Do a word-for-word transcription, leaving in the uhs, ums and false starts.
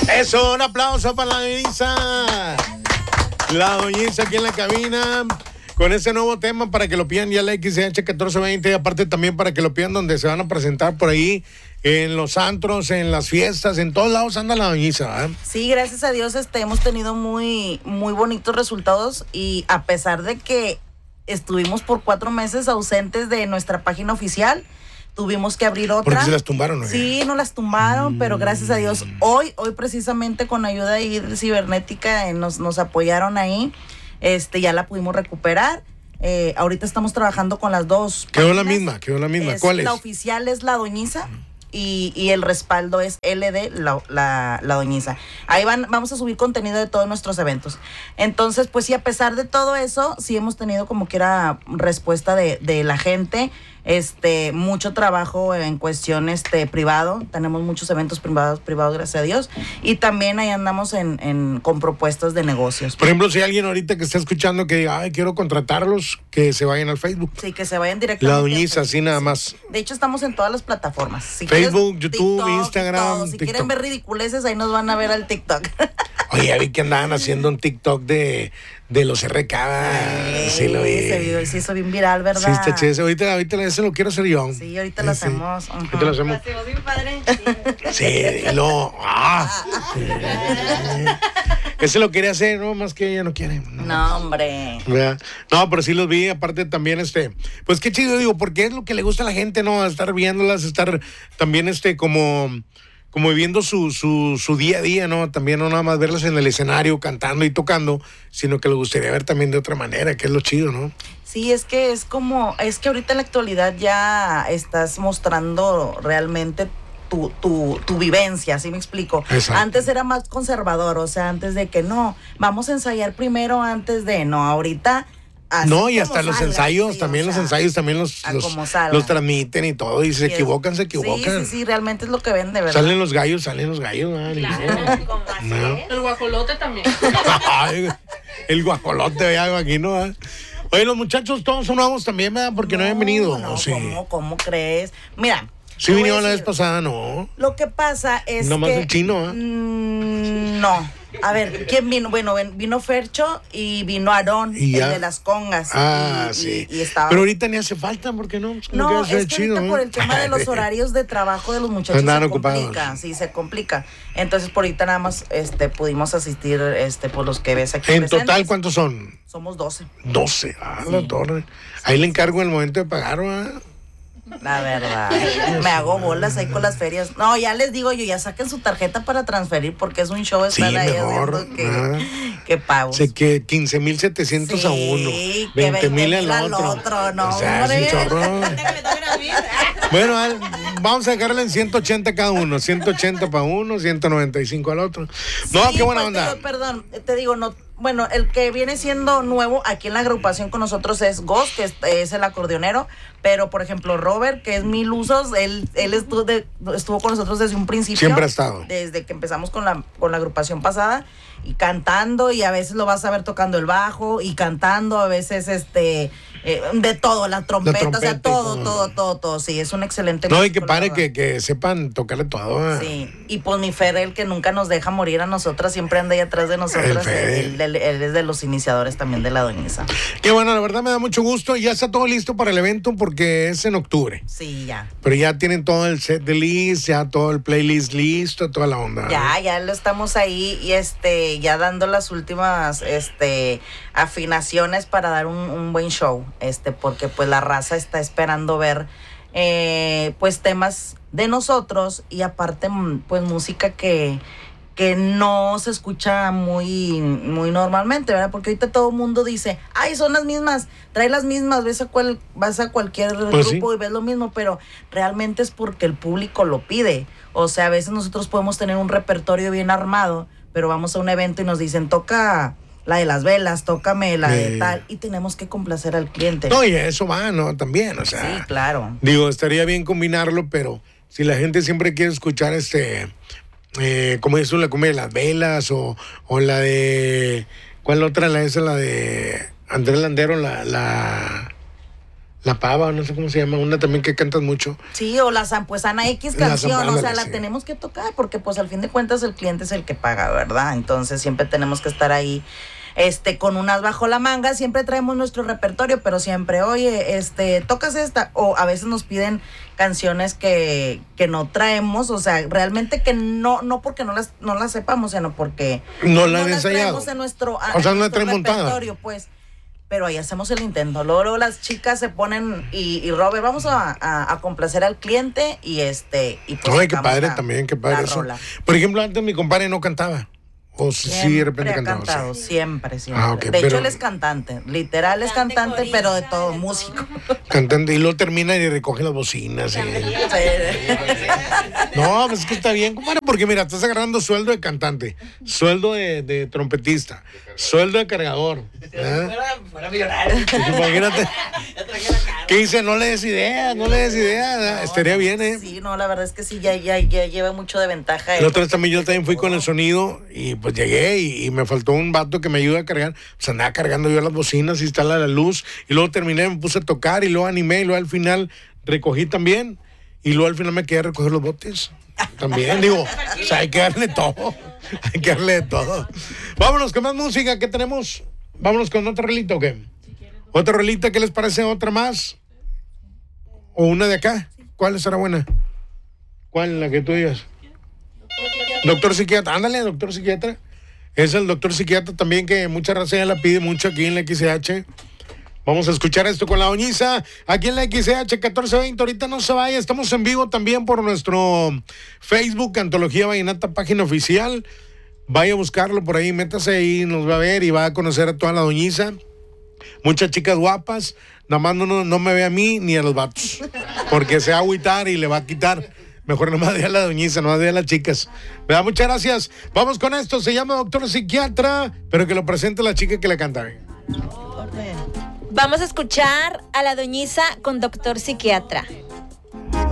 Eso, un aplauso para la Doñiza. La Doñiza aquí en la cabina con ese nuevo tema para que lo pidan ya la X H catorce veinte y aparte también para que lo pidan donde se van a presentar por ahí en los antros, en las fiestas, en todos lados anda la Doñiza, ¿eh? Sí, gracias a Dios este, hemos tenido muy, muy bonitos resultados y a pesar de que estuvimos por cuatro meses ausentes de nuestra página oficial, tuvimos que abrir otra. Porque se las tumbaron, ¿no? Sí, no las tumbaron, mm. pero gracias a Dios, hoy, hoy precisamente con ayuda ahí cibernética eh, nos, nos apoyaron ahí, este, ya la pudimos recuperar. Eh, ahorita estamos trabajando con las dos. Quedó la misma, quedó la misma. Es, ¿Cuál es? La oficial es La Doñiza. Y, y el respaldo es L D la, la, la Doñiza. Ahí van, vamos a subir contenido de todos nuestros eventos. Entonces, pues sí, a pesar de todo eso, sí hemos tenido como que era respuesta de, de la gente. Este, mucho trabajo en cuestión este, privado. Tenemos muchos eventos privados, privados, gracias a Dios. Y también ahí andamos en, en, con propuestas de negocios. Por ejemplo, si hay alguien ahorita que está escuchando que diga, ay, quiero contratarlos, que se vayan al Facebook. Sí, que se vayan directamente. La Doñiza, así nada más. De hecho, estamos en todas las plataformas. Si Facebook, quieres, YouTube, TikTok, Instagram. todo. Si TikTok. quieren ver ridiculeces, ahí nos van a ver al TikTok. Oye, ya vi que andaban haciendo un TikTok de, de los R K. Ay, sí, lo vi. Se, vio, se hizo bien viral, ¿verdad? Sí, está chido. Ahorita, ahorita ese lo quiero hacer yo. Sí, ahorita lo sí, hacemos. Sí. Uh-huh. Ahorita lo hacemos. Lo bien padre. Sí, y luego, ah. Ese lo quería hacer, ¿no? Más que ella no quiere. No, no hombre. ¿Verdad? No, pero sí los vi, aparte también, este, pues qué chido, digo, porque es lo que le gusta a la gente, ¿no? Estar viéndolas, estar también, este, como... como viviendo su, su, su día a día, ¿no? También no nada más verlas en el escenario cantando y tocando, sino que le gustaría ver también de otra manera, que es lo chido, ¿no? Sí, es que es como, es que ahorita en la actualidad ya estás mostrando realmente tu, tu, tu vivencia, ¿sí me explico? Exacto. Antes era más conservador, o sea, antes de que no, vamos a ensayar primero antes de, no, ahorita... Así no, y hasta los salga, ensayos, sí, también o los sea, ensayos también los, los, los transmiten y todo, y se sí, equivocan, se sí, equivocan. Sí, sí, sí, realmente es lo que vende, ¿verdad? Salen los gallos, salen los gallos. ¿No? Claro, como así No. es. El guajolote también. Ay, el guajolote, ya aquí, ¿no? Oye, los muchachos todos son nuevos también, ¿verdad? Porque no, no habían venido. No, sí. ¿cómo, ¿cómo crees? Mira. Sí vinieron la vez pasada, ¿no? Lo que pasa es Nomás que... el chino, ¿eh? Mmm, no. A ver, ¿quién vino? Bueno, vino Fercho y vino Aarón, el de las congas. Ah, y, sí. Y, y estaba... Pero ahorita ni hace falta, ¿por qué no? Es como no, que es que chido, ahorita ¿eh? por el tema de los horarios de trabajo de los muchachos Andaban se ocupados. complica, sí, se complica. Entonces, por ahorita nada más este, pudimos asistir este, por los que ves aquí En presentes. total, ¿cuántos son? Somos doce. doce, ah, Sí. la torre. Ahí le encargo el momento de pagar, ¿verdad? La verdad, me hago bolas ahí con las ferias. No, ya les digo yo, ya saquen su tarjeta para transferir porque es un show estar Sí, ahí mejor, haciendo que, ah. que pagos. Sé que quince mil setecientos Sí, a uno, que veinte mil al al otro. otro, no, O sea, es un chorro. Bueno, al- vamos a dejarle en ciento ochenta cada uno, ciento ochenta para uno, ciento noventa y cinco al otro. No, Sí, qué buena pues, onda. te digo, perdón, te digo, no, bueno, el que viene siendo nuevo aquí en la agrupación con nosotros es Ghost, que es, es el acordeonero, pero por ejemplo Robert, que es Mil Usos, él, él estuvo, de- estuvo con nosotros desde un principio. Siempre ha estado. Desde que empezamos con la, con la agrupación pasada, y cantando, y a veces lo vas a ver tocando el bajo, y cantando, a veces este... Eh, de todo, la trompeta, La trompeta o sea, y todo, todo. todo, todo, todo, sí, es un excelente No, y músico, que la pare verdad. que, que sepan tocarle todo. ¿eh? Sí, y pues mi Fer, el que nunca nos deja morir a nosotras, siempre anda ahí atrás de nosotras, El Fer. él, él- él es de los iniciadores también de la Doñiza. Qué bueno, la verdad me da mucho gusto. Ya está todo listo para el evento porque es en octubre. Sí, ya. Pero ya tienen todo el set de list, ya todo el playlist listo, toda la onda. Ya, ya lo estamos ahí y este, ya dando las últimas este afinaciones para dar un, un buen show, este, porque pues la raza está esperando ver eh, pues temas de nosotros y aparte mm, pues música que que no se escucha muy muy normalmente, ¿verdad? Porque ahorita todo el mundo dice, ay, son las mismas, trae las mismas, ves a cual, vas a cualquier Pues grupo sí. y ves lo mismo, pero realmente es porque el público lo pide. O sea, a veces nosotros podemos tener un repertorio bien armado, pero vamos a un evento y nos dicen, toca la de las velas, tócame la de Sí. tal, y tenemos que complacer al cliente. No, y eso va, ¿no? También, o sea. Sí, claro. Digo, estaría bien combinarlo, pero si la gente siempre quiere escuchar este, eh, como dices tú, la cumbia de las velas o, o la de, ¿cuál otra? La esa, la de Andrés Landero, la, la, La Pava, no sé cómo se llama, una también que cantas mucho. Sí, o la Zampuesana X La canción, Zampuesana, o sea, la sí. tenemos que tocar porque pues al fin de cuentas el cliente es el que paga, ¿verdad? Entonces siempre tenemos que estar ahí este con unas bajo la manga, siempre traemos nuestro repertorio, pero siempre, oye, este, tocas esta, o a veces nos piden canciones que, que no traemos, o sea, realmente que no no porque no las no las sepamos, sino porque No la han las ensayado. traemos en nuestro, O sea, en no la nuestro traen montada. repertorio, pues. Pero ahí hacemos el intento. Luego, luego las chicas se ponen y, y Robert, vamos a, a, a complacer al cliente y este y pues Ay, qué sacamos padre la- también, qué la padre eso. rola. Por ejemplo, antes mi compadre no cantaba. O sí, sí, de repente Siempre ha cantaba. cantado, sí. siempre, siempre. Ah, ok, de pero- hecho, él es cantante, literal es Cantante, cantante, pero de corista, todo, de todo. músico. Cantante, y luego termina y recoge las bocinas. y- No, pues es que está bien, compadre, porque mira, estás agarrando sueldo de cantante, sueldo de, de trompetista, sueldo de cargador. ¿eh? Fuera, fuera millonario. Imagínate. Ya traje la cara. ¿Qué dice? No le des ideas, no le des ideas. Estaría bien, ¿eh? Sí, no, la verdad es que sí, ya, ya, ya lleva mucho de ventaja. La él. otra vez también yo también fui con el sonido y pues llegué y, y me faltó un vato que me ayude a cargar. Pues andaba cargando yo las bocinas, instala la luz y luego terminé, me puse a tocar y luego animé y luego al final recogí también y luego al final me quedé a recoger los botes. También, digo, o sea, hay que darle todo. Hay que darle de todo. Vámonos con más música. ¿Qué tenemos? Vámonos con otra rolita o qué? ¿Otra rolita? ¿Qué les parece? ¿Otra más? ¿O una de acá? ¿Cuál será buena? ¿Cuál? La que tú digas. Doctor psiquiatra, ándale, doctor psiquiatra. Es el doctor psiquiatra también que mucha raza ya la pide mucho aquí en la X C H. Vamos a escuchar esto con la doñiza aquí en la X C H catorce veinte. Ahorita no se vaya, estamos en vivo también por nuestro Facebook, Antología Vallenata, página oficial. Vaya a buscarlo por ahí, métase ahí, nos va a ver y va a conocer a toda la doñiza. Muchas chicas guapas, nada más no, no, no me ve a mí ni a los vatos, porque se va a agüitar y le va a quitar. Mejor no me dé a la doñiza, no me dé a las chicas. ¿Verdad? Muchas gracias. Vamos con esto, se llama Doctor Psiquiatra, pero que lo presente la chica que le canta. Vamos a escuchar a la doñiza con Doctor Psiquiatra.